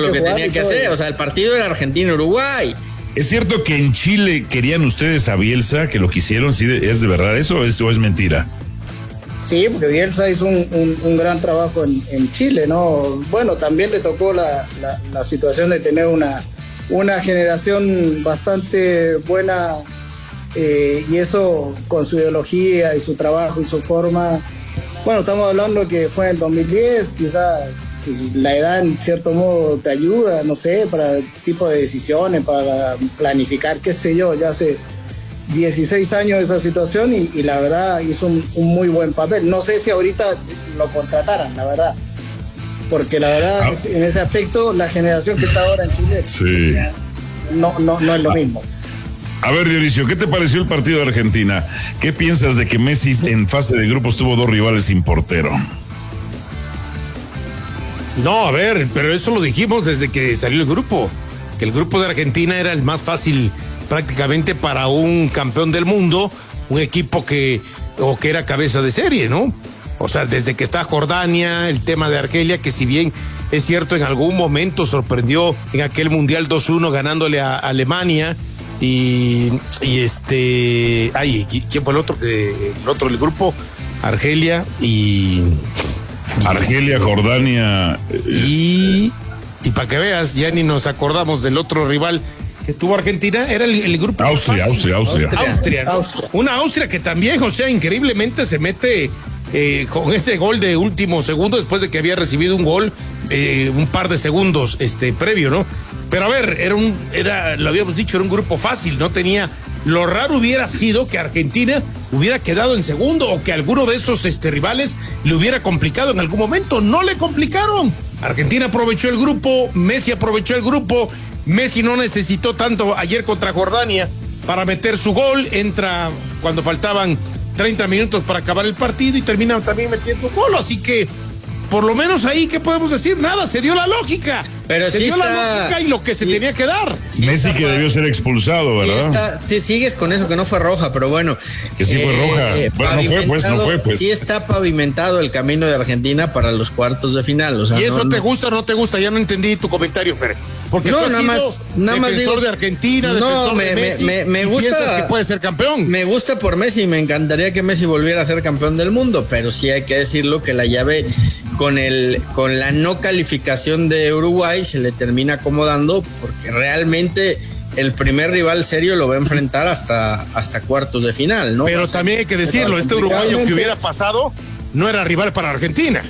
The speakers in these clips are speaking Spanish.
lo que tenía que hacer. O sea, el partido era Argentina-Uruguay. ¿Es cierto que en Chile querían ustedes a Bielsa, que lo quisieron? ¿Sí, es de verdad eso o es mentira? Sí, porque Bielsa hizo un gran trabajo en Chile, ¿no? Bueno, también le tocó la situación de tener una generación bastante buena, y eso con su ideología y su trabajo y su forma. Bueno, estamos hablando que fue en el 2010, quizás pues, la edad en cierto modo te ayuda, no sé, para tipo de decisiones, para planificar, qué sé yo, ya hace 16 años esa situación y la verdad hizo un muy buen papel. No sé si ahorita lo contrataran, la verdad, porque la verdad en ese aspecto la generación que está ahora en Chile no es lo mismo. A ver, Dionisio, ¿qué te pareció el partido de Argentina? ¿Qué piensas de que Messi en fase de grupos tuvo 2 rivales sin portero? No, a ver, pero eso lo dijimos desde que salió el grupo, que el grupo de Argentina era el más fácil prácticamente para un campeón del mundo, un equipo que era cabeza de serie, ¿no? O sea, desde que está Jordania, el tema de Argelia, que si bien es cierto en algún momento sorprendió en aquel Mundial 2-1 ganándole a Alemania, ¿quién fue el otro? El grupo, Argelia Argelia, Jordania. Y para que veas, ya ni nos acordamos del otro rival que tuvo Argentina, era el grupo Austria, ¿no? Una Austria que también, o sea, increíblemente se mete con ese gol de último segundo después de que había recibido un gol un par de segundos previo, ¿no? Pero a ver, lo habíamos dicho, era un grupo fácil, no tenía. Lo raro hubiera sido que Argentina hubiera quedado en segundo o que alguno de esos rivales le hubiera complicado en algún momento. No le complicaron. Argentina aprovechó el grupo, Messi aprovechó el grupo. Messi no necesitó tanto ayer contra Jordania para meter su gol. Entra cuando faltaban 30 minutos para acabar el partido y termina también metiendo gol. Así que, por lo menos ahí, ¿qué podemos decir? Nada, se dio la lógica. Pero se dio la lógica y lo que se tenía que dar. Messi que debió ser expulsado, ¿verdad? Te sigues con eso, que no fue roja, pero bueno. Que sí fue roja. Bueno, no fue, pues. Sí está pavimentado el camino de Argentina para los cuartos de final. O sea, ¿y eso te gusta o no te gusta? Ya no entendí tu comentario, Fer. Porque no, tú has nada más defensor de Argentina, defensor de Messi, me gusta, piensas que puede ser campeón. Me gusta por Messi, me encantaría que Messi volviera a ser campeón del mundo, pero sí hay que decirlo que la llave con la no calificación de Uruguay se le termina acomodando, porque realmente el primer rival serio lo va a enfrentar hasta cuartos de final, ¿no? Pero también hay que decirlo, este uruguayo que hubiera pasado no era rival para Argentina.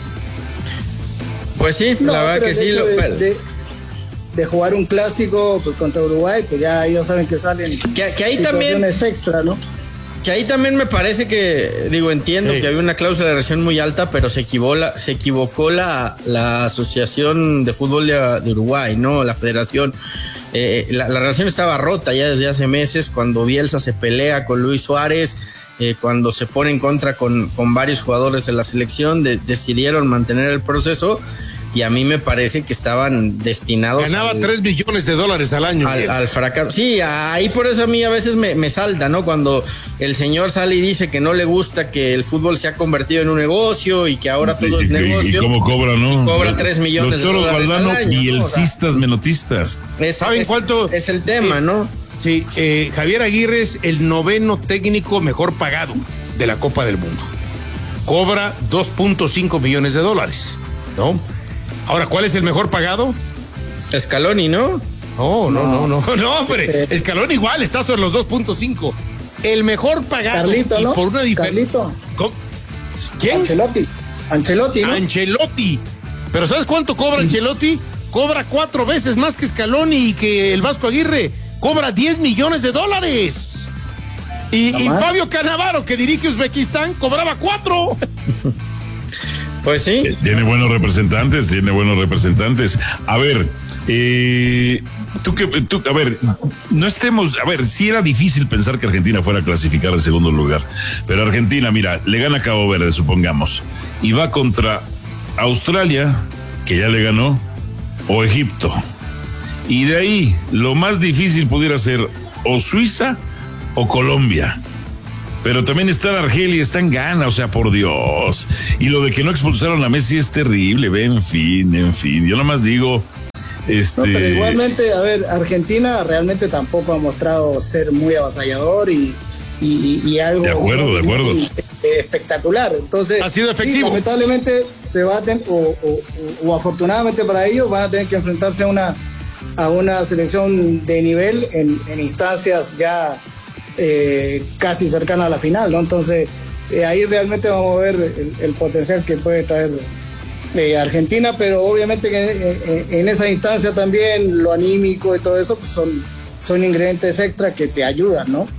Pues sí, la verdad que sí. De jugar un clásico pues, contra Uruguay, pues ya ellos saben que salen que ahí también extra, ¿no? Que ahí también me parece que, entiendo que había una cláusula de rescisión muy alta, pero se equivocó la Asociación de Fútbol de Uruguay, ¿no? La federación. La relación estaba rota ya desde hace meses, cuando Bielsa se pelea con Luis Suárez, cuando se pone en contra con varios jugadores de la selección, decidieron mantener el proceso. Y a mí me parece que estaban destinados. Ganaba $3 millones al año. Al fracaso. Sí, ahí por eso a mí a veces me salta, ¿no? Cuando el señor sale y dice que no le gusta que el fútbol se ha convertido en un negocio y que ahora todo es negocio. ¿Y cómo cobra, no? Cobra $3 millones al año. Y el cistas menotistas. ¿Saben cuánto? Es el tema, ¿no? Sí, Javier Aguirre es el 9º técnico mejor pagado de la Copa del Mundo. Cobra $2.5 millones, ¿no? Ahora, ¿cuál es el mejor pagado? Scaloni, ¿no? No, hombre. Scaloni igual, está sobre los 2.5. El mejor pagado. Carlito, ¿no? Por una diferencia. ¿Quién? Ancelotti, ¿no? Ancelotti. ¿Pero sabes cuánto cobra Ancelotti? Cobra 4 veces más que Scaloni y que el Vasco Aguirre. Cobra $10 millones. Y Fabio Cannavaro, que dirige Uzbekistán, cobraba 4. Pues sí. Tiene buenos representantes. A ver, sí era difícil pensar que Argentina fuera a clasificar en segundo lugar, pero Argentina, mira, le gana a Cabo Verde, supongamos, y va contra Australia, que ya le ganó, o Egipto. Y de ahí, lo más difícil pudiera ser o Suiza o Colombia. Pero también está en Argelia, está en Ghana, o sea, por Dios. Y lo de que no expulsaron a Messi es terrible, en fin. Yo nomás digo, No, pero igualmente, a ver, Argentina realmente tampoco ha mostrado ser muy avasallador y algo de acuerdo. muy espectacular. Entonces, ha sido efectivo. Sí, lamentablemente se va o afortunadamente para ellos van a tener que enfrentarse a una selección de nivel en instancias ya casi cercanas a la final, ¿no? Entonces, ahí realmente vamos a ver el potencial que puede traer Argentina, pero obviamente que en esa instancia también lo anímico y todo eso pues son ingredientes extra que te ayudan, ¿no?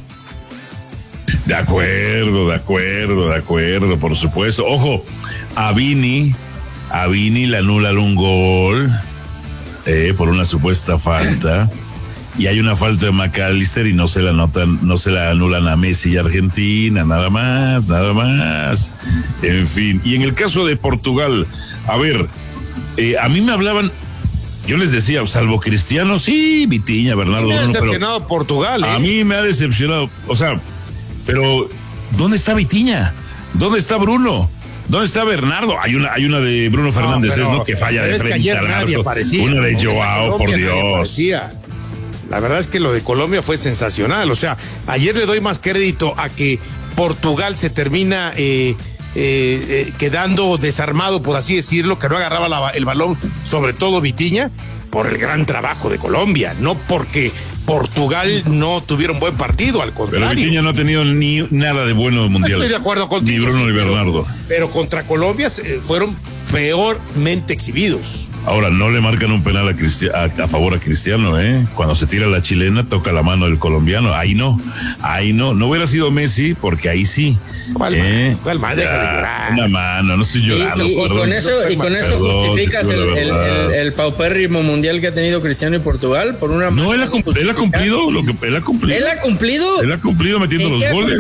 De acuerdo, por supuesto. Ojo, a Vini le anulan un gol por una supuesta falta. Y hay una falta de McAllister y no se la anulan a Messi y Argentina, nada más. En fin, y en el caso de Portugal, a ver, a mí me hablaban, yo les decía, salvo Cristiano, sí, Vitinha, Bernardo. Me ha decepcionado Portugal. A mí me ha decepcionado, o sea, pero ¿dónde está Vitinha? ¿Dónde está Bruno? ¿Dónde está Bernardo? Hay una de Bruno Fernández, ¿no? Que falla de frente al arco. Una de Joao, por Dios. La verdad es que lo de Colombia fue sensacional. O sea, ayer le doy más crédito a que Portugal se termina quedando desarmado, por así decirlo, que no agarraba el balón, sobre todo Vitinha, por el gran trabajo de Colombia, no porque Portugal no tuviera un buen partido, al contrario. Pero Vitinha no ha tenido ni nada de bueno mundial. Estoy de acuerdo contigo. Ni Bruno ni Bernardo. Pero contra Colombia fueron peormente exhibidos. Ahora, no le marcan un penal a favor a Cristiano, Cuando se tira la chilena, toca la mano del colombiano. Ahí no. No hubiera sido Messi, porque ahí sí. ¿Cuál mano? Deja de llorar. Una mano, no estoy llorando. Y con eso justificas el paupérrimo mundial que ha tenido Cristiano y Portugal por una. No, él ha cumplido lo que él ha cumplido. ¿Él ha cumplido? Él ha cumplido metiendo los goles.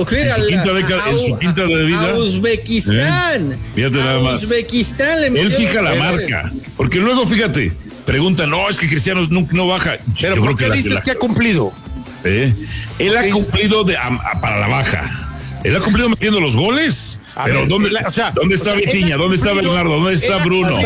En su quinta de vida. A Uzbekistán. Fíjate nada más. Uzbekistán le él fija la marca. Porque luego, fíjate, preguntan, no, es que Cristiano no baja. Pero ¿por qué dices que ha cumplido? Él ha cumplido para la baja. Él ha cumplido metiendo los goles. Pero ¿dónde está Vitinha? ¿Dónde está Bernardo? ¿Dónde está Bruno?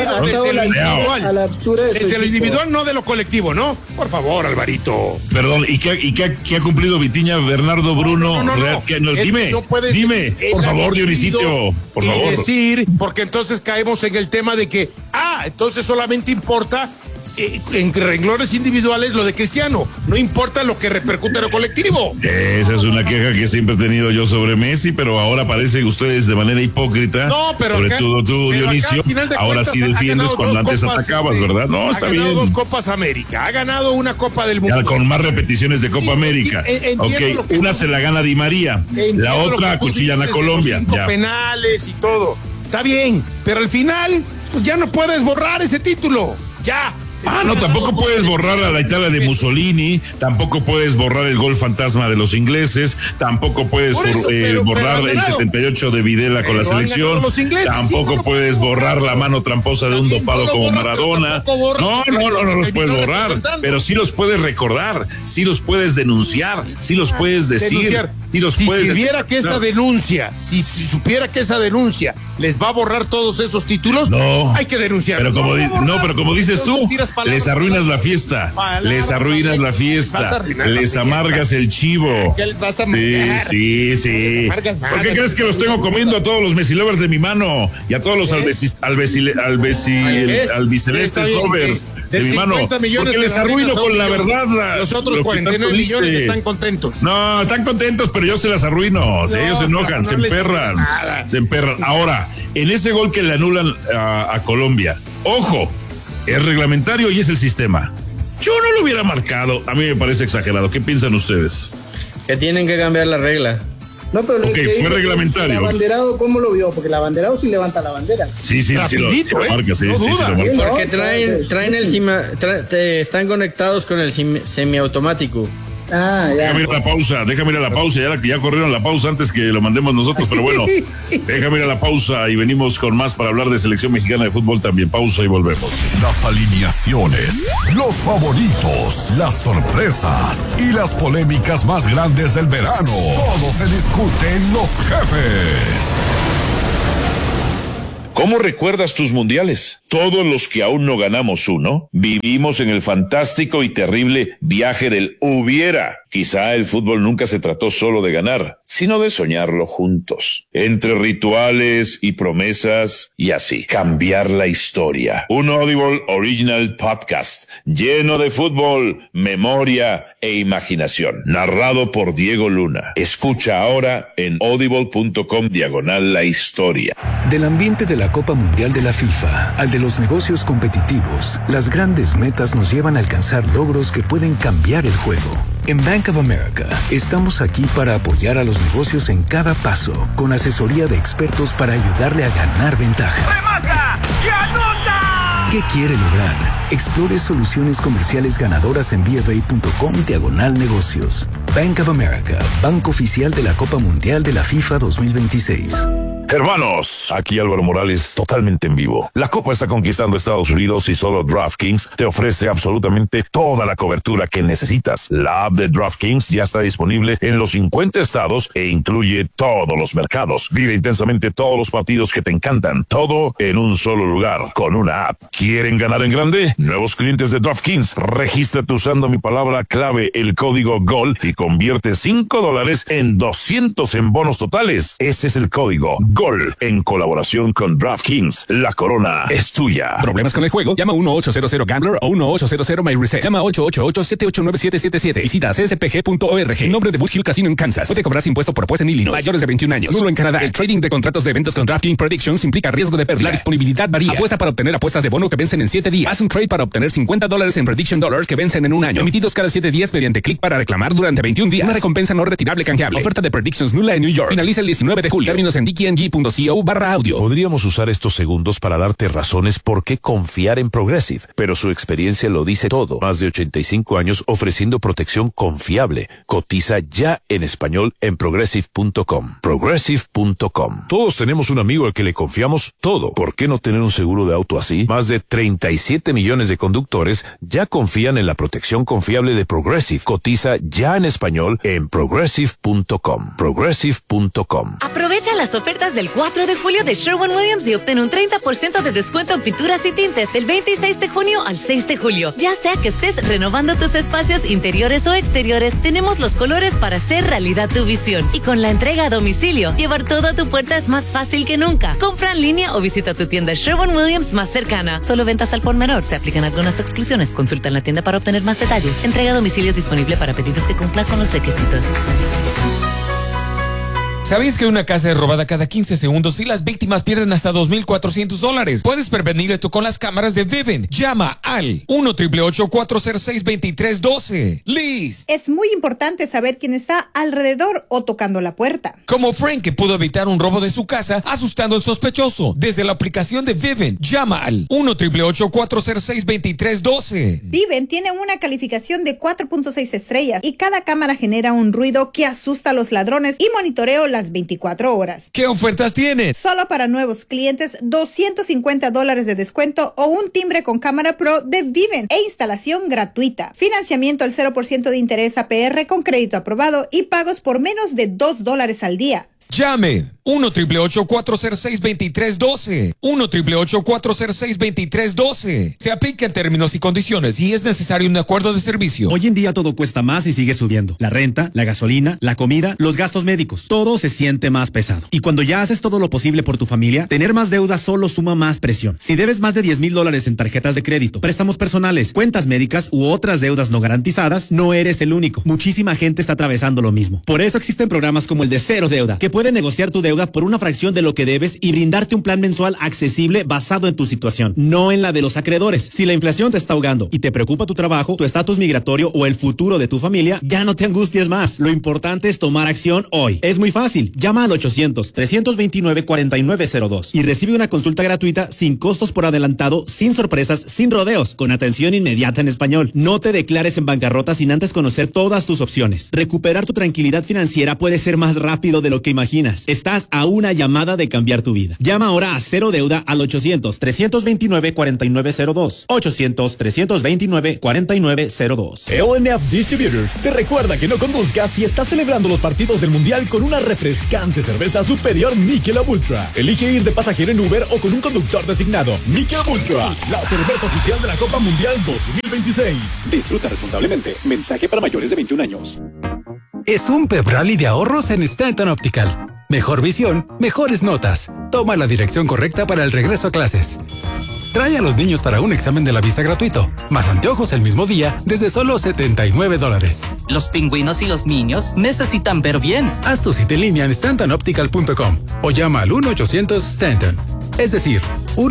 A la altura de desde lo individual, no de lo colectivo, ¿no? Por favor, Alvarito. Perdón, ¿y qué ha cumplido Vitinha, Bernardo, Bruno? No. Dime, por favor, Dionisito, por favor. Decir, porque entonces caemos en el tema de que, entonces solamente importa en renglones individuales lo de Cristiano, no importa lo que repercute en lo colectivo. Esa es una queja que siempre he tenido yo sobre Messi, pero ahora parecen ustedes de manera hipócrita. No, pero sobre todo tú, Dionisio, ahora sí defiendes cuando antes atacabas, ¿verdad? No, está bien. Ha ganado 2 Copas América, ha ganado una Copa del Mundo. Ya, con más repeticiones de Copa América. Una se la gana Di María, la otra acuchillan a Colombia. 5 penales y todo. Está bien, pero al final, pues ya no puedes borrar ese título. Ya. No, tampoco puedes borrar a la Italia de Mussolini, tampoco puedes borrar el gol fantasma de los ingleses, tampoco puedes borrar el 78 de Videla con la selección, tampoco puedes borrar la mano tramposa de un dopado como Maradona. No los puedes borrar, pero sí los puedes recordar, sí los puedes denunciar, sí los puedes decir. Si supiera que esa denuncia, si supiera que esa denuncia les va a borrar todos esos títulos, hay que denunciar. Pero como dices tú, les arruinas la fiesta, les amargas el chivo. ¿Qué les vas a amargar? Sí. ¿Por qué crees que los tengo comiendo a todos los Messi lovers de mi mano y a todos los albicelestes lovers de mi mano? Porque les arruino con la verdad. Los otros 49 millones están contentos. No, están contentos, pero yo se las arruino. Ellos se enojan, se emperran. Ahora, en ese gol que le anulan a Colombia, ojo, es reglamentario y es el sistema. Yo no lo hubiera marcado. A mí me parece exagerado. ¿Qué piensan ustedes? Que tienen que cambiar la regla. No, pero fue reglamentario. ¿El abanderado cómo lo vio? Porque el abanderado sí levanta la bandera. Sí, lo marca, sí. Porque están conectados con el semiautomático. Déjame ir a la pausa, ya corrieron la pausa antes que lo mandemos nosotros, pero bueno, déjame ir a la pausa y venimos con más para hablar de selección mexicana de fútbol también. Pausa y volvemos. Las alineaciones, los favoritos, las sorpresas y las polémicas más grandes del verano. Todo se discute en Los Jefes. ¿Cómo recuerdas tus mundiales? todos los que aún no ganamos uno, vivimos en el fantástico y terrible viaje del hubiera. Quizá el fútbol nunca se trató solo de ganar, sino de soñarlo juntos. Entre rituales y promesas y así, cambiar la historia. Un Audible Original Podcast lleno de fútbol, memoria e imaginación. Narrado por Diego Luna. Escucha ahora en audible.com/la historia. Del ambiente de la Copa Mundial de la FIFA al de los negocios competitivos, las grandes metas nos llevan a alcanzar logros que pueden cambiar el juego. En Bank of America estamos aquí para apoyar a los negocios en cada paso, con asesoría de expertos para ayudarle a ganar ventaja. ¡Remata y anota! ¿Qué quiere lograr? Explore soluciones comerciales ganadoras en BofA.com/negocios. Bank of America, banco oficial de la Copa Mundial de la FIFA 2026. Hermanos, aquí Álvaro Morales, totalmente en vivo. La Copa está conquistando Estados Unidos y solo DraftKings te ofrece absolutamente toda la cobertura que necesitas. La app de DraftKings ya está disponible en los 50 estados e incluye todos los mercados. Vive intensamente todos los partidos que te encantan, todo en un solo lugar, con una app. ¿Quieren ganar en grande? Nuevos clientes de DraftKings, regístrate usando mi palabra clave, el código GOL, y convierte $5 en 200 en bonos totales. Ese es el código GOL, en colaboración con DraftKings. La corona es tuya. ¿Problemas con el juego? Llama 1-800-GAMBLER o 1-800-MyReset. Llama 888-789-7777. Visita cspg.org. Nombre de Bush Hill Casino en Kansas. Puede cobrarse impuesto por puesto en Illinois. Mayores de 21 años. Nulo en Canadá. El trading de contratos de eventos con DraftKings Predictions implica riesgo de pérdida. La disponibilidad varía. Apuesta para obtener apuestas de bono que vencen en 7 días. Haz un trade para obtener $50 en Prediction Dollars que vencen en un año. Emitidos cada 7 días mediante clic para reclamar durante 21 días. Una recompensa no retirable canjeable. Oferta de Predictions nula en New York. Finaliza el 19 de julio. Términos en dkng.co/audio. Podríamos usar estos segundos para darte razones por qué confiar en Progressive, pero su experiencia lo dice todo. Más de 85 años ofreciendo protección confiable. Cotiza ya en español en Progressive.com. Progressive.com. Todos tenemos un amigo al que le confiamos todo. ¿Por qué no tener un seguro de auto así? Más de 37 millones de conductores ya confían en la protección confiable de Progressive. Cotiza ya en español en Progressive.com. Progressive.com. Aprovecha las ofertas del 4 de julio de Sherwin-Williams y obtén un 30% de descuento en pinturas y tintes del 26 de junio al 6 de julio. Ya sea que estés renovando tus espacios interiores o exteriores, tenemos los colores para hacer realidad tu visión. Y con la entrega a domicilio, llevar todo a tu puerta es más fácil que nunca. Compra en línea o visita tu tienda Sherwin-Williams más cercana. Solo ventas al por menor. Se aplican algunas exclusiones. Consulta en la tienda para obtener más detalles. Entrega a domicilio disponible para pedidos que cumplan con los requisitos. ¿Sabías que una casa es robada cada 15 segundos y las víctimas pierden hasta $2,400? Puedes prevenir esto con las cámaras de Vivint. Llama al 1-888-406-2312. Liz. Es muy importante saber quién está alrededor o tocando la puerta. Como Frank, que pudo evitar un robo de su casa asustando al sospechoso. Desde la aplicación de Vivint, llama al 1-888-406-2312. Vivint tiene una calificación de 4.6 estrellas y cada cámara genera un ruido que asusta a los ladrones y monitoreo las 24 horas. ¿Qué ofertas tienes? Solo para nuevos clientes, $250 de descuento o un timbre con cámara Pro de Vivint e instalación gratuita. Financiamiento al 0% de interés APR con crédito aprobado y pagos por menos de $2 al día. Llame 1-888-406-2312. 1-888-406-2312. Se aplica en términos y condiciones y es necesario un acuerdo de servicio. Hoy en día todo cuesta más y sigue subiendo. La renta, la gasolina, la comida, los gastos médicos. Todo se siente más pesado. Y cuando ya haces todo lo posible por tu familia, tener más deuda solo suma más presión. Si debes más de $10,000 en tarjetas de crédito, préstamos personales, cuentas médicas u otras deudas no garantizadas, no eres el único. Muchísima gente está atravesando lo mismo. Por eso existen programas como el de Cero Deuda, que puede negociar tu deuda por una fracción de lo que debes y brindarte un plan mensual accesible basado en tu situación, no en la de los acreedores. Si la inflación te está ahogando y te preocupa tu trabajo, tu estatus migratorio o el futuro de tu familia, ya no te angusties más. Lo importante es tomar acción hoy. Es muy fácil. Llama al 800-329-4902 y recibe una consulta gratuita sin costos por adelantado, sin sorpresas, sin rodeos, con atención inmediata en español. No te declares en bancarrota sin antes conocer todas tus opciones. Recuperar tu tranquilidad financiera puede ser más rápido de lo que imaginas. imaginas. Estás a una llamada de cambiar tu vida. Llama ahora a Cero Deuda al 800-329-4902. 800-329-4902. LMF Distributors te recuerda que no conduzcas si estás celebrando los partidos del Mundial con una refrescante cerveza superior Michelob Ultra. Elige ir de pasajero en Uber o con un conductor designado. Michelob Ultra, la cerveza oficial de la Copa Mundial 2026. Disfruta responsablemente. Mensaje para mayores de 21 años. Es un pep rally de ahorros en Stanton Optical. Mejor visión, mejores notas. Toma la dirección correcta para el regreso a clases. Trae a los niños para un examen de la vista gratuito, más anteojos el mismo día desde solo $79. Los pingüinos y los niños necesitan ver bien. Haz tu cita en línea en StantonOptical.com o llama al 1-800-STANTON. Es decir,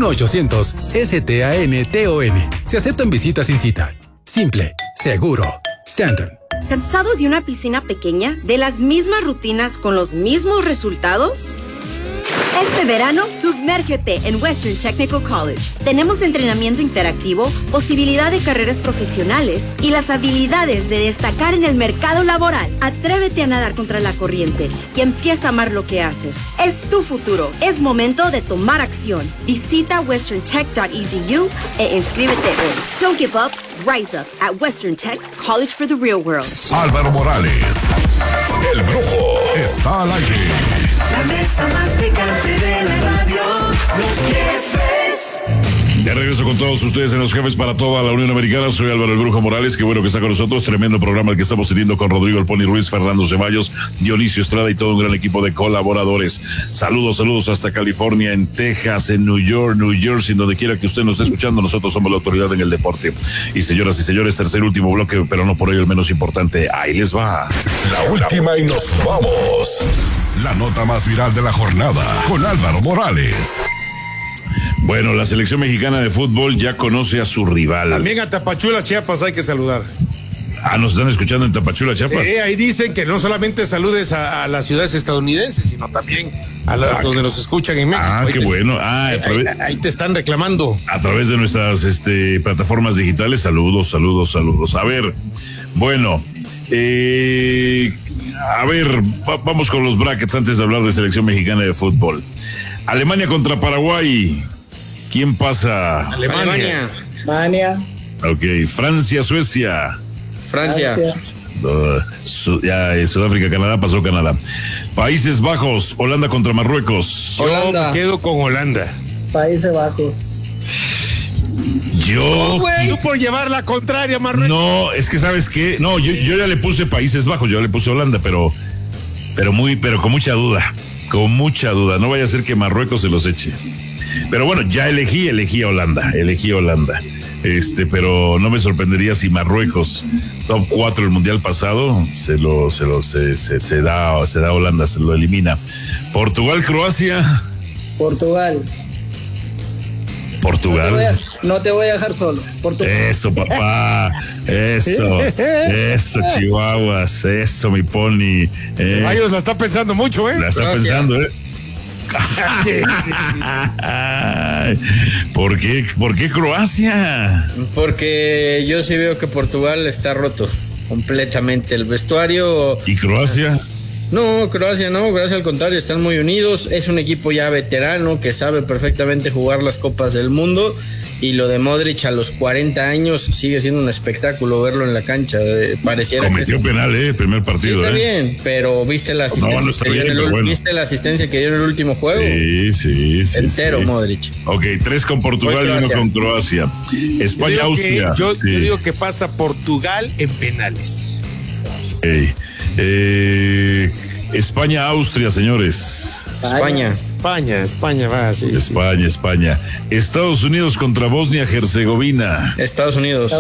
1-800-STANTON. Se aceptan visitas sin cita. Simple, seguro. Stanton. ¿Cansado de una piscina pequeña? ¿De las mismas rutinas con los mismos resultados? Este verano, sumérgete en Western Technical College. Tenemos entrenamiento interactivo, posibilidad de carreras profesionales y las habilidades de destacar en el mercado laboral. Atrévete a nadar contra la corriente y empieza a amar lo que haces. Es tu futuro. Es momento de tomar acción. Visita westerntech.edu e inscríbete hoy. Don't give up. Rise up at Western Tech College for the Real World. Álvaro Morales, el Brujo, está al aire. La mesa más picante de la radio, Los Jefes. Ya regreso con todos ustedes en Los Jefes para toda la Unión Americana. Soy Álvaro el Brujo Morales, qué bueno que está con nosotros. Tremendo programa el que estamos teniendo con Rodrigo el Pony Ruiz, Fernando Ceballos, Dionisio Estrada y todo un gran equipo de colaboradores. Saludos hasta California, en Texas, en New York, New Jersey, donde quiera que usted nos esté escuchando. Nosotros somos la autoridad en el deporte. Y señoras y señores, tercer y último bloque, pero no por ello el menos importante. Ahí les va. La última y nos vamos. La nota más viral de la jornada con Álvaro Morales. Bueno, la selección mexicana de fútbol ya conoce a su rival. También a Tapachula, Chiapas, hay que saludar. Ah, ¿nos están escuchando en Tapachula, Chiapas? Ahí dicen que no solamente saludes a las ciudades estadounidenses, sino también donde nos escuchan en México. Ah, qué bueno. Ahí te están reclamando. A través de nuestras plataformas digitales, saludos. A ver, bueno, vamos con los brackets antes de hablar de selección mexicana de fútbol. Alemania contra Paraguay. ¿Quién pasa? Alemania. Ok, Francia, Suecia. Francia. Sudáfrica, Canadá, pasó Canadá. Países Bajos, Holanda contra Marruecos. Holanda. Yo me quedo con Holanda. Países Bajos. Tú por llevar la contraria, Marruecos. No, es que ¿sabes qué? No, yo ya le puse Países Bajos, yo le puse Holanda, pero con mucha duda. Con mucha duda. No vaya a ser que Marruecos se los eche. Pero bueno, ya elegí a Holanda. Pero no me sorprendería si Marruecos, top 4 el mundial pasado, se da a Holanda, se lo elimina. Portugal, Croacia. Portugal. No te voy a dejar solo. Portugal. Eso, papá. Eso, Chihuahuas. Eso, mi pony. Ceballos la está pensando mucho, ¿eh? La está pensando, ¿eh? ¿Por qué Croacia? Porque yo sí veo que Portugal está roto completamente el vestuario. ¿Y Croacia? No, Croacia al contrario, están muy unidos, es un equipo ya veterano que sabe perfectamente jugar las copas del mundo, y lo de Modric a los 40 años sigue siendo un espectáculo verlo en la cancha. Pareciera cometió que penal, primer partido. Sí, está bien, pero viste la asistencia que dio en el último juego. Sí. Entero, Modric. Ok, 3 con Portugal y 1 con Croacia. España, Austria. Yo digo que pasa Portugal en penales. España, Austria, señores. España va, sí. España. Estados Unidos contra Bosnia-Herzegovina. Estados Unidos.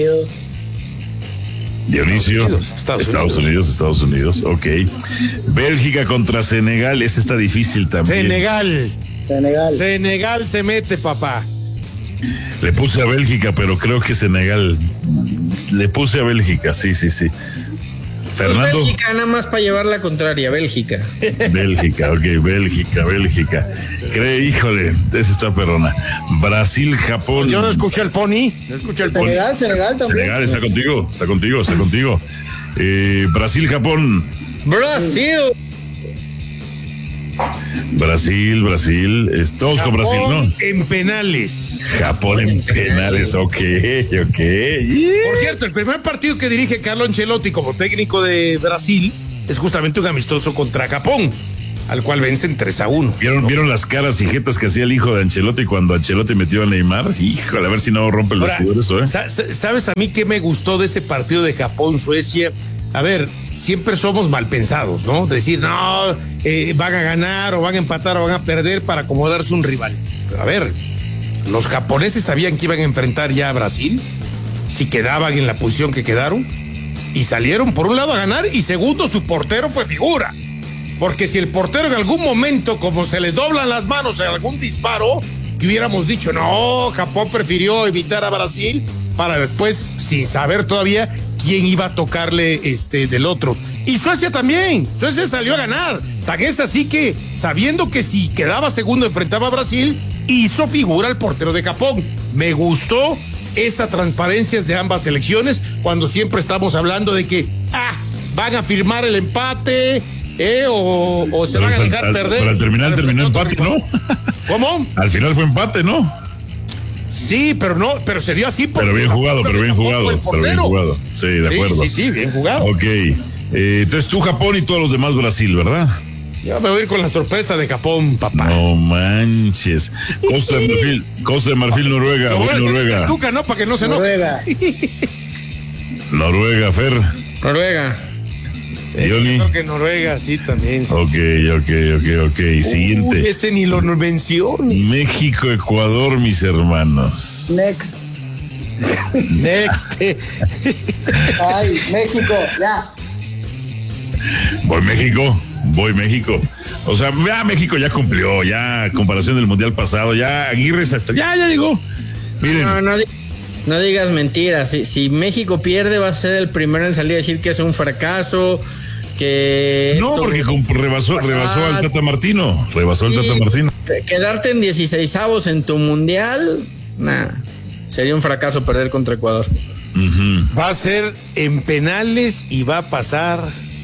Dionisio. Estados Unidos. Ok. Bélgica contra Senegal. Ese está difícil también. Senegal se mete, papá. Le puse a Bélgica, pero creo que Senegal. Le puse a Bélgica, sí. Fernando. Pues Bélgica, nada más para llevar la contraria, Bélgica. Bélgica. Híjole, esa está perrona. Brasil, Japón. Yo no escuché el pony. Senegal también. Senegal está contigo. Brasil, Japón. Brasil. Brasil, todos con Brasil, ¿no? En penales. Japón en penales, ok. Por cierto, el primer partido que dirige Carlo Ancelotti como técnico de Brasil es justamente un amistoso contra Japón, al cual vencen 3-1. ¿Vieron las caras y jetas que hacía el hijo de Ancelotti cuando Ancelotti metió a Neymar? Híjole, a ver si no rompe el vestidor eso, ¿eh? ¿Sabes a mí qué me gustó de ese partido de Japón-Suecia? A ver, siempre somos mal pensados, ¿no? Decir, no, van a ganar o van a empatar o van a perder para acomodarse un rival. Pero a ver, los japoneses sabían que iban a enfrentar ya a Brasil, si quedaban en la posición que quedaron, y salieron por un lado a ganar, y segundo, su portero fue figura. Porque si el portero en algún momento, como se les doblan las manos en algún disparo, que hubiéramos dicho, no, Japón prefirió evitar a Brasil para después, sin saber todavía quién iba a tocarle del otro. Y Suecia también, Suecia salió a ganar. Tan es así que, sabiendo que si quedaba segundo enfrentaba a Brasil, hizo figura el portero de Japón. Me gustó esa transparencia de ambas selecciones, cuando siempre estamos hablando de que, van a firmar el empate, o se van a dejar perder. Pero al terminar terminó empate, ¿no? ¿Cómo? Al final fue empate, ¿no? Sí, pero se dio así. Pero bien jugado. Sí, de acuerdo. Sí, bien jugado. Ok. Entonces tú Japón y todos los demás Brasil, ¿verdad? Ya me voy a ir con la sorpresa de Japón, papá. No manches. Costa de Marfil, Noruega. Noruega. Tuca, no, para que no se Noruega. Noruega, Fer. Noruega. Sí, yo creo que Noruega, sí, también. Sí, Ok. Siguiente. Ese ni lo menciones. México, Ecuador, mis hermanos. Next. Ay, México, ya. Voy México. O sea, ya México ya cumplió, ya comparación del Mundial pasado, ya Aguirre ya llegó. Miren. No digas mentiras. Si México pierde, va a ser el primero en salir a decir que es un fracaso, que... No, porque rebasó al Tata Martino. Quedarte en 16avos en tu Mundial, sería un fracaso perder contra Ecuador. Va a ser en penales y va a pasar...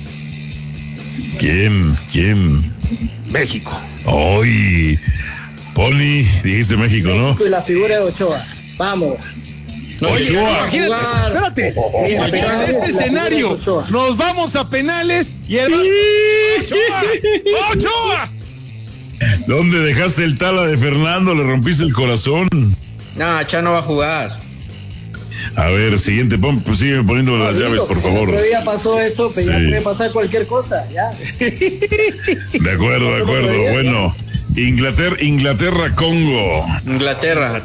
¿Quién? México. Ay, Poli, dijiste México, ¿no? México y la figura de Ochoa. Vamos. Oye, imagínate, espérate, en este escenario nos vamos a penales y el ¡Ochoa! ¿Dónde dejaste el tala de Fernando? Le rompiste el corazón. No, Cha no va a jugar. A ver, siguiente, sigue poniéndole las llaves, por favor. El otro día pasó eso, pero ya puede pasar cualquier cosa, ya. De acuerdo. Bueno, Inglaterra, Congo. Inglaterra.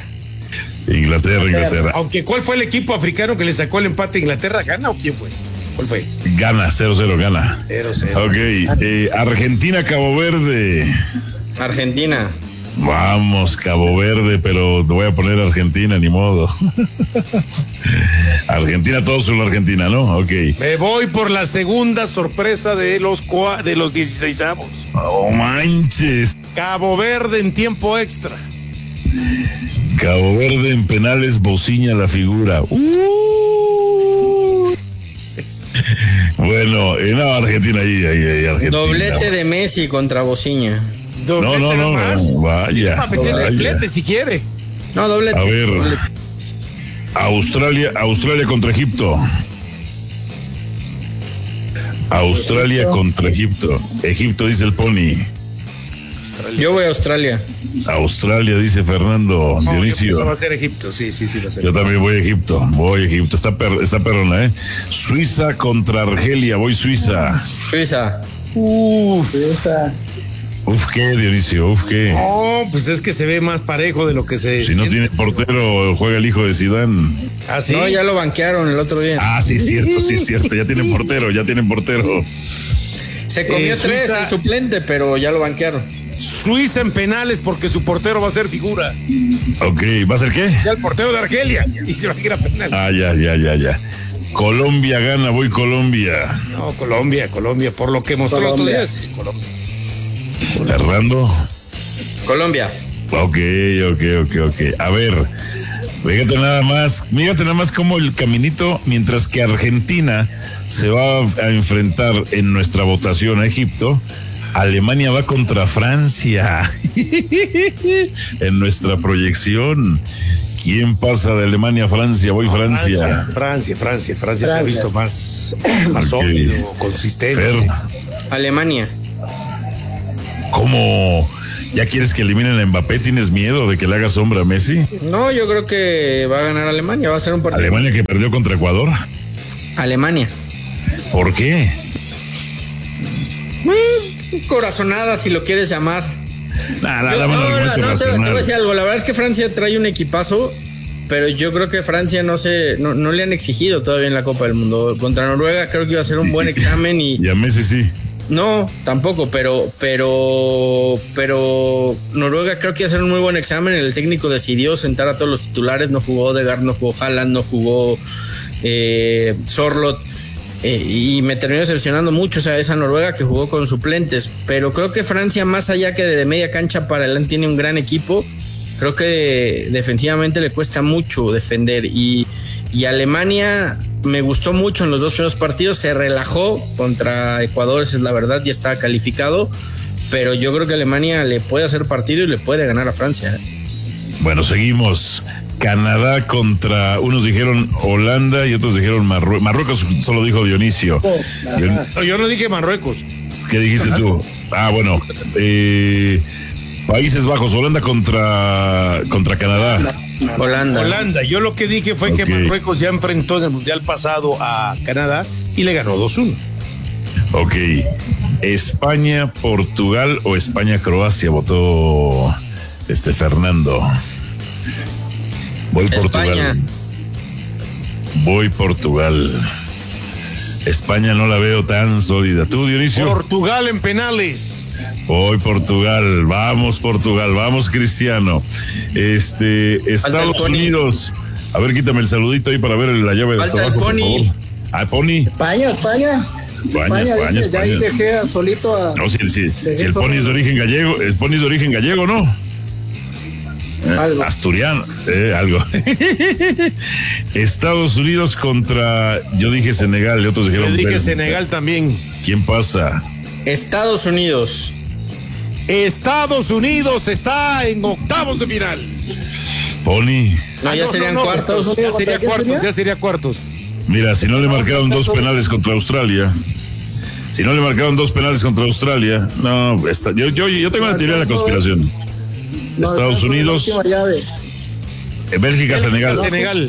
Aunque, ¿cuál fue el equipo africano que le sacó el empate a Inglaterra? ¿Gana o quién fue? ¿Cuál fue? Gana, 0-0, gana. 0-0. Ok, Argentina, Cabo Verde. Argentina. Vamos, Cabo Verde, pero te voy a poner Argentina, ni modo. Argentina, todos son Argentina, ¿no? Ok. Me voy por la segunda sorpresa de los 16avos. Oh, manches. Cabo Verde en tiempo extra. Cabo Verde en penales, Bociña la figura. Bueno, Argentina ahí, Argentina. Doblete de Messi contra Bociña. No, vaya. Doblete si quiere. No, doblete. A ver, Australia contra Egipto. Contra Egipto. Egipto, dice el Pony. Yo voy a Australia. Australia, dice Fernando. Dionisio. Va a ser Egipto, sí, va a ser. Yo también voy a Egipto. Está perrona, ¿eh? Suiza contra Argelia, voy Suiza. Suiza. Suiza. ¿Qué, Dionisio? ¿Qué? No, pues es que se ve más parejo de lo que se... Si no tiene portero, juega el hijo de Zidane. ¿Ah, sí? No, ya lo banquearon el otro día. Sí, cierto. Ya tienen portero. Se comió 3 el suplente, pero ya lo banquearon. Suiza en penales porque su portero va a ser figura. Ok, ¿va a ser qué? Ya el portero de Argelia y se va a ir a penales. Ya. Colombia gana, voy Colombia. No, Colombia, por lo que mostró el otro día. Sí, Colombia. Fernando. Colombia. Ok. A ver, fíjate nada más cómo el caminito, mientras que Argentina se va a enfrentar en nuestra votación a Egipto, Alemania va contra Francia en nuestra proyección. ¿Quién pasa de Alemania a Francia? Voy Francia. Francia se ha visto más sólido, consistente. Alemania. ¿Cómo? ¿Ya quieres que eliminen a Mbappé? ¿Tienes miedo de que le haga sombra a Messi? No, yo creo que va a ganar Alemania, va a ser un partido. Alemania que perdió contra Ecuador. Alemania. ¿Por qué? Corazonada, si lo quieres llamar. Te voy a decir algo. La verdad es que Francia trae un equipazo, pero yo creo que Francia no le han exigido todavía en la Copa del Mundo. Contra Noruega creo que iba a ser un buen examen y a Messi sí. No, tampoco, pero Noruega creo que iba a ser un muy buen examen. El técnico decidió sentar a todos los titulares. No jugó Odegaard, no jugó Haaland, no jugó Sorloth. Y me terminó decepcionando mucho, o sea, esa Noruega que jugó con suplentes. Pero creo que Francia, más allá que de media cancha para adelante, tiene un gran equipo. Creo que defensivamente le cuesta mucho defender. Y Alemania me gustó mucho en los dos primeros partidos. Se relajó contra Ecuador, esa es la verdad, ya estaba calificado. Pero yo creo que Alemania le puede hacer partido y le puede ganar a Francia. Bueno, seguimos. Canadá contra, unos dijeron Holanda y otros dijeron Marruecos. Marruecos solo dijo Dionisio. Yo no dije Marruecos. ¿Qué dijiste tú? Bueno, Países Bajos, Holanda contra Canadá. Holanda. Yo lo que dije fue que Marruecos ya enfrentó en el Mundial pasado a Canadá y le ganó 2-1. Ok. España, Portugal o España, Croacia, votó Fernando. Voy Portugal. Voy Portugal. España no la veo tan sólida. ¿Tú, Dionisio? Portugal en penales. Voy Portugal. Vamos Portugal. Vamos Cristiano. Estados Unidos. A ver, quítame el saludito ahí para ver la llave de trabajo, por favor. Pony. España. Ya ahí dejé solito a. No, si el Pony es de origen gallego, ¿no? Algo. Asturiano, algo. Estados Unidos contra, yo dije Senegal, y otros dijeron. Yo dije Senegal también. ¿Quién pasa? Estados Unidos está en octavos de final. Pony. No, ya serían cuartos. Ya sería cuartos. Mira, si no le marcaron dos penales contra Australia. No, yo tengo la teoría de la conspiración. Estados Unidos, Bélgica, Senegal.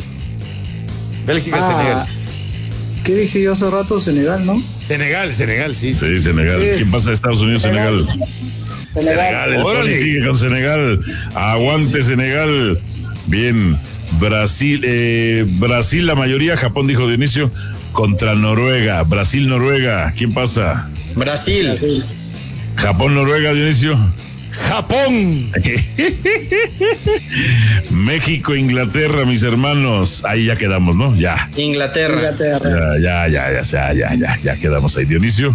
Senegal. ¿Qué dije yo hace rato? Senegal, ¿no? Senegal, sí. Sí, Senegal. ¿Quién pasa de Estados Unidos, Senegal? El Pony sigue con Senegal. Aguante Senegal. Bien. Brasil, la mayoría. Japón, dijo de inicio, contra Noruega. Brasil, Noruega. ¿Quién pasa? Brasil. Japón, Noruega, Dionisio. Japón. México, Inglaterra, mis hermanos. Ahí ya quedamos, ¿no? Ya. Inglaterra. Ya quedamos ahí, Dionisio.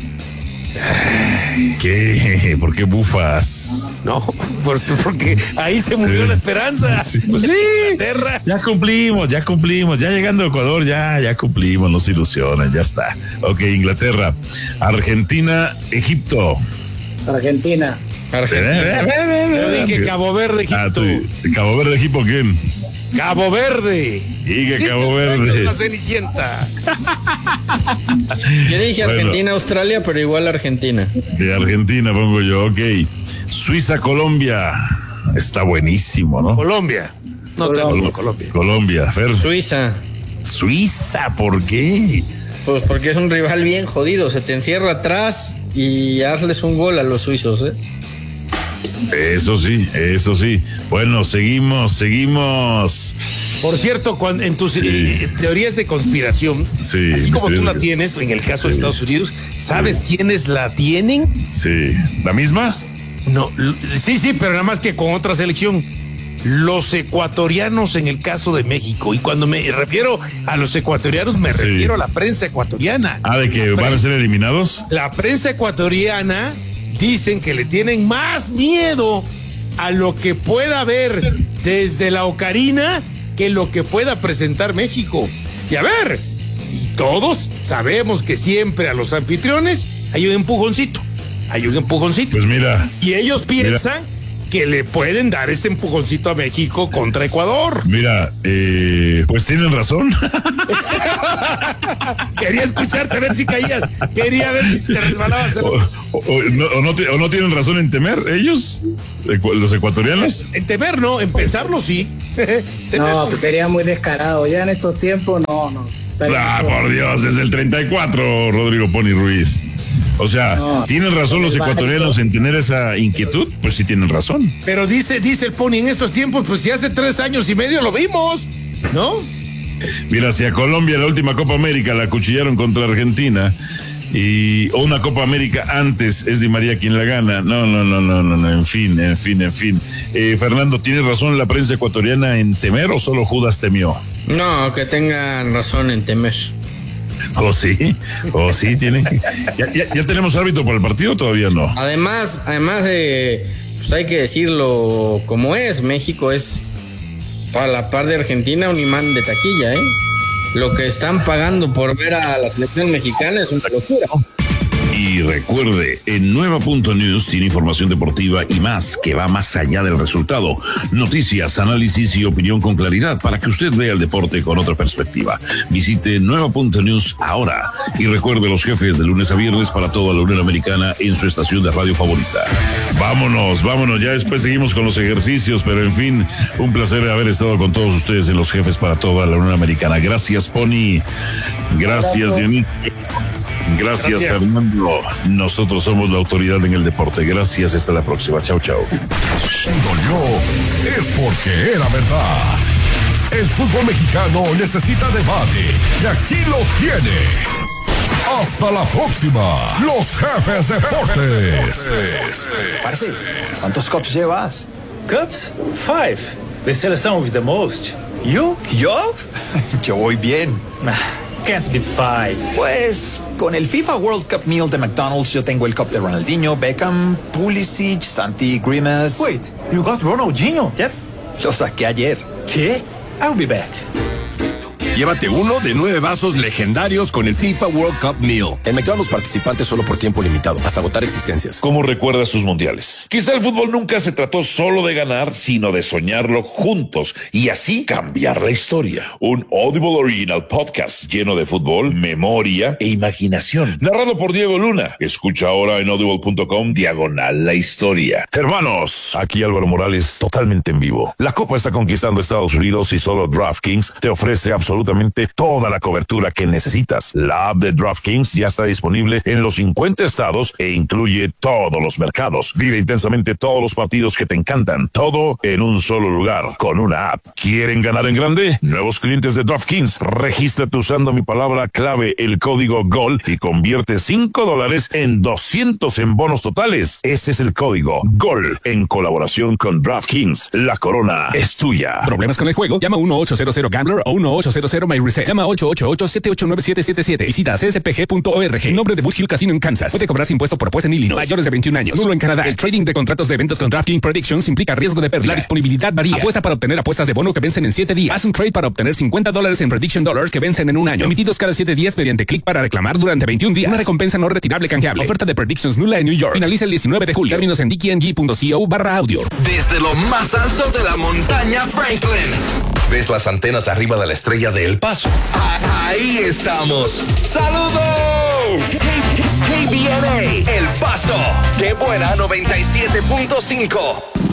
¿Qué? ¿Por qué bufas? No, porque ahí se murió la esperanza. Sí, pues sí. Inglaterra. Ya cumplimos. Ya llegando a Ecuador, ya cumplimos. No se ilusionen, ya está. Ok, Inglaterra. Argentina, Egipto. Argentina. Yo dije Cabo Verde, Egipto. ¿Cabo Verde, Egipto quién? Cabo Verde. Dije Cabo Verde. La Cenicienta. Yo dije Argentina, Australia, pero igual Argentina. De Argentina pongo yo, ok. Suiza, Colombia. Está buenísimo, ¿no? Colombia. Colombia, Fer. Suiza, ¿por qué? Pues porque es un rival bien jodido. Se te encierra atrás y hazles un gol a los suizos, ¿eh? Eso sí. Bueno, seguimos. Por cierto, en tus teorías de conspiración, así como tú la tienes, en el caso de Estados Unidos, ¿sabes quiénes la tienen? Sí. ¿La misma? No, sí, pero nada más que con otra selección. Los ecuatorianos en el caso de México. Y cuando me refiero a los ecuatorianos, me refiero a la prensa ecuatoriana. ¿De que van a ser eliminados? La prensa ecuatoriana dicen que le tienen más miedo a lo que pueda haber desde la Ocarina que lo que pueda presentar México. Y a ver, y todos sabemos que siempre a los anfitriones hay un empujoncito. hay un empujoncito. Pues mira. Y ellos piensan que le pueden dar ese empujoncito a México contra Ecuador. Mira, pues tienen razón. Quería escucharte a ver si caías. Quería ver si te resbalabas. O no tienen razón en temer ellos, los ecuatorianos. En temer no, en pensarlo sí. No, pues sería muy descarado. Ya en estos tiempos no. Por Dios, desde el 34, Rodrigo Pony Ruiz. O sea, ¿tienen razón los ecuatorianos en tener esa inquietud? Pues sí tienen razón. Pero dice el Pony, en estos tiempos, pues si hace 3 años y medio lo vimos, ¿no? Mira, si a Colombia la última Copa América la acuchillaron contra Argentina o una Copa América antes es Di María quien la gana. No, en fin. Fernando, ¿tiene razón la prensa ecuatoriana en temer o solo Judas temió? No, que tengan razón en temer. ¿O sí? Tienen. ¿Ya tenemos árbitro para el partido o todavía no? Además, pues hay que decirlo como es. México es, para la par de Argentina, un imán de taquilla, ¿eh? Lo que están pagando por ver a la selección mexicana es una locura. Y recuerde, en Nueva.News tiene información deportiva y más que va más allá del resultado. Noticias, análisis y opinión con claridad para que usted vea el deporte con otra perspectiva. Visite Nueva.News ahora y recuerde los jefes de lunes a viernes para toda la Unión Americana en su estación de radio favorita. Vámonos, ya después seguimos con los ejercicios, pero en fin, un placer haber estado con todos ustedes en los jefes para toda la Unión Americana. Gracias, Pony. Gracias, Dionisio. Gracias, Fernando. Nosotros somos la autoridad en el deporte. Gracias, hasta la próxima. Chau. Si dolió, es porque era verdad. El fútbol mexicano necesita debate y aquí lo tiene. Hasta la próxima. Los Jefes Deportes. Parce, ¿cuántos cups llevas? Cups? 5. The selección with the most. You? ¿Yo? Yo voy bien. Can't be 5. Pues con el FIFA World Cup Meal de McDonald's yo tengo el cup de Ronaldinho, Beckham, Pulisic, Santi Grimes. Wait, you got Ronaldinho? Yep, lo saqué ayer. ¿Qué? I'll be back. Llévate uno de 9 vasos legendarios con el FIFA World Cup Meal. En McDonald's participantes solo por tiempo limitado, hasta agotar existencias. ¿Cómo recuerda sus mundiales? Quizá el fútbol nunca se trató solo de ganar, sino de soñarlo juntos y así cambiar la historia. Un Audible Original Podcast lleno de fútbol, memoria e imaginación. Narrado por Diego Luna. Escucha ahora en audible.com/la historia. Hermanos, aquí Álvaro Morales, totalmente en vivo. La Copa está conquistando Estados Unidos y solo DraftKings te ofrece absolutamente toda la cobertura que necesitas. La app de DraftKings ya está disponible en los 50 estados e incluye todos los mercados. Vive intensamente todos los partidos que te encantan. Todo en un solo lugar, con una app. ¿Quieren ganar en grande? Nuevos clientes de DraftKings, regístrate usando mi palabra clave, el código GOL, y convierte $5 en 200 en bonos totales. Ese es el código GOL, en colaboración con DraftKings. La corona es tuya. ¿Problemas con el juego? Llama 1-800-GAMBLER o 1-800-MyReset. Llama 888-789-7777. Visita cspg.org. Nombre de Bush Hill Casino en Kansas. Puede cobrarse impuesto por en Illinois. Mayores de 21 años. Nulo en Canadá. El trading de contratos de eventos con DraftKings Predictions implica riesgo de pérdida. La disponibilidad varía. Apuesta para obtener apuestas de bono que vencen en 7 días. Haz un trade para obtener $50 en Prediction Dollars que vencen en un año. Emitidos cada 7 días mediante clic para reclamar durante 21 días. Una recompensa no retirable canjeable. Oferta de Predictions nula en New York. Finaliza el 19 de julio. Términos en dkng.co/audio. Desde lo más alto de la montaña Franklin. ¿Ves las antenas arriba de la estrella de El Paso? Ahí estamos. ¡Saludos! KBLA El Paso. ¡Qué buena 97.5!